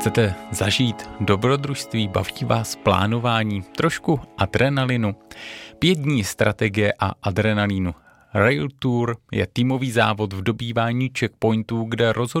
Chcete zažít dobrodružství, baví vás plánování, trošku adrenalinu, 5 dní strategie a adrenalínu. Rail Tour je týmový závod v dobývání checkpointů, kde rozhoduje